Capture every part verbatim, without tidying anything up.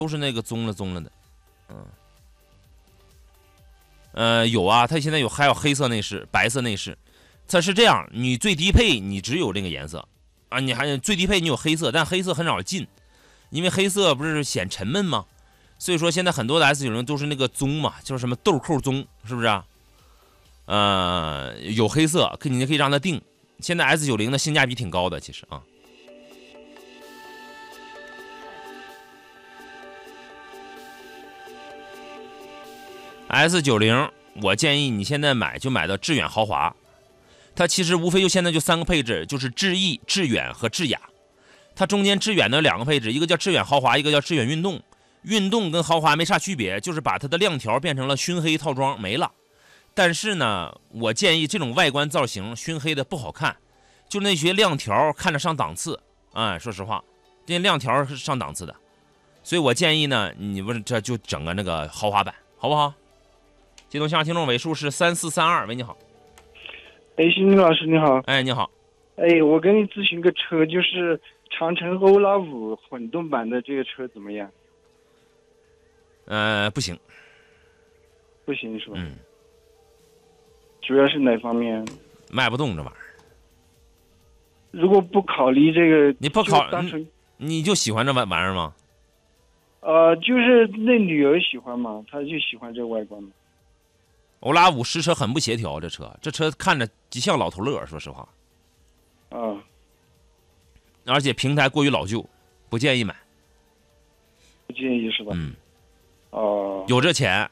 都是那个棕了棕了的，嗯，呃，有啊，它现在有还有黑色内饰、白色内饰，它是这样，你最低配你只有这个颜色啊，你还最低配你有黑色，但黑色很少进，因为黑色不是显沉闷吗？所以说现在很多的 S 九零都是那个棕嘛，就是什么豆蔻棕，是不是啊？呃，有黑色，可你可以让它定。现在 S 九零的性价比挺高的，其实啊。S 九零，我建议你现在买就买到致远豪华，它其实无非就现在就三个配置，就是致逸、致远和致雅。它中间致远的两个配置，一个叫致远豪华，一个叫致远运动。运动跟豪华没啥区别，就是把它的亮条变成了熏黑套装，没了。但是呢，我建议这种外观造型熏黑的不好看，就那些亮条看着上档次。哎，说实话，这些亮条是上档次的，所以我建议呢，你不是这就整个那个豪华版，好不好？接通向听众尾数是三四三二，喂，你好。 哎，星星老师你好。 哎，你好。 哎，我跟你咨询个车，就是长城欧拉五混动版的这个车怎么样？ 呃，不行。 不行是吧？ 嗯。 主要是哪方面？ 卖不动这玩意儿。 如果不考虑这个， 你不考， 单纯你，你就喜欢这玩玩意儿吗？ 呃，就是那女儿喜欢嘛，她就喜欢这外观嘛。 欧拉五实车很不协调，这车这车看着极像老头乐，说实话。 啊。 而且平台过于老旧，不建议买。 不建议是吧？ 嗯。 哦。 有这钱，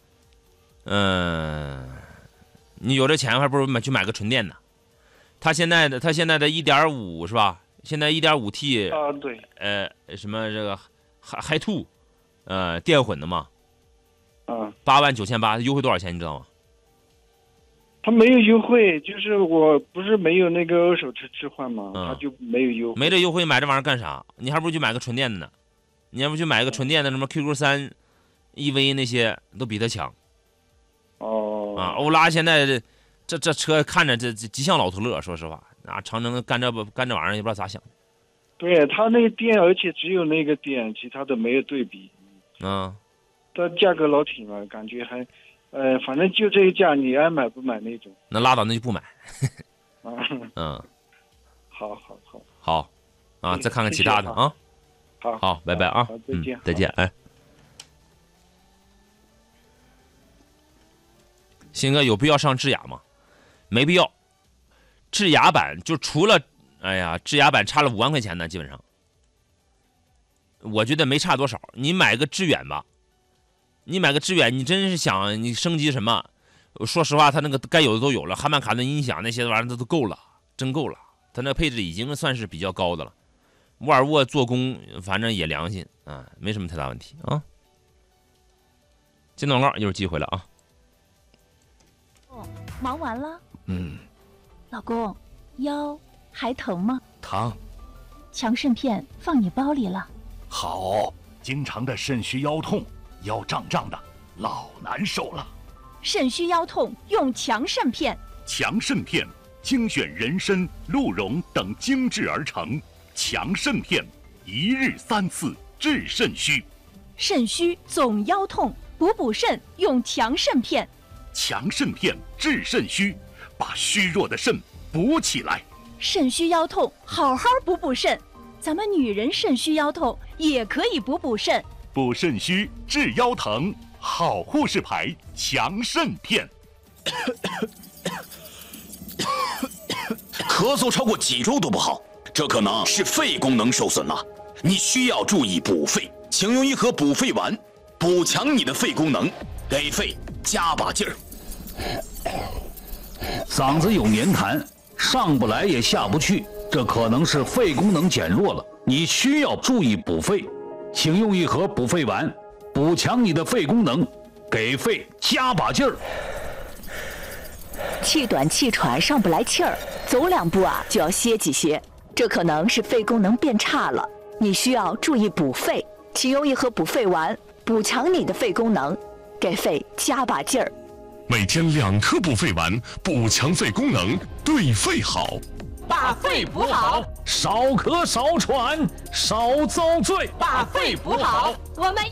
嗯、呃，你有这钱还不如买去买个纯电的。它现在的它现在的 一点五 是吧？现在 一点五 T 啊，对。 呃，什么这个嗨嗨兔，呃，电混的嘛。 啊。 八万九千八，优惠多少钱你知道吗？ 他没有优惠，就是我不是没有那个二手车置换吗？ 嗯、 他就没有优惠。 没这优惠买这玩意儿干啥？你还不如去买个纯电的呢。你要不去买个纯电的，什么 Q Q 三、E V 那些都比它强。 哦。 啊，欧拉现在这这这车看着这这极像老头乐，说实话，啊，长城干这不干这玩意儿也不知道咋想的。 对他那个店，而且只有那个店，其他的没有对比。 嗯。 它价格老挺了，感觉还，呃，反正就这个价，你爱买不买那种。 那拉倒，那就不买。 啊。 嗯。 好好好。 好，啊，再看看其他的啊。 好。 好，拜拜啊。 好，再见。 嗯，再见，哎。鑫哥有必要上智雅吗？没必要。智雅版就除了，哎呀，智雅版差了五万块钱呢，基本上。我觉得没差多少，你买个致远吧，你买个致远，你真是想你升级什么？说实话，它那个该有的都有了，哈曼卡顿音响那些玩意儿都都够了，真够了。它那配置已经算是比较高的了。沃尔沃做工反正也良心啊，没什么太大问题啊。进广告，一会儿机会了啊。 哦，忙完了。 嗯。 老公，腰还疼吗？ 疼。 强肾片放你包里了。 好，经常的肾虚腰痛，腰胀胀的，老难受了。 肾虚腰痛用强肾片。 强肾片精选人参、鹿茸等精制而成，强肾片一日三次治肾虚。 肾虚总腰痛，补补肾用强肾片。 强肾片治肾虚，把虚弱的肾补起来。 肾虚腰痛，好好补补肾。咱们女人肾虚腰痛也可以补补肾， 补肾虚治腰疼，好护士牌强肾片。 咳嗽超过几周都不好，这可能是肺功能受损了，你需要注意补肺，请用一盒补肺丸，补强你的肺功能，给肺加把劲儿。 嗓子有黏痰，上不来也下不去，这可能是肺功能减弱了，你需要注意补肺，请用一盒补肺丸，补强你的肺功能，给肺加把劲儿。 气短气喘上不来气儿，走两步啊就要歇几歇，这可能是肺功能变差了，你需要注意补肺，请用一盒补肺丸，补强你的肺功能，给肺加把劲儿。 每天两颗补肺丸，补强肺功能，对肺好， 把肺补好。 少咳少喘少遭罪， 把肺补好，我们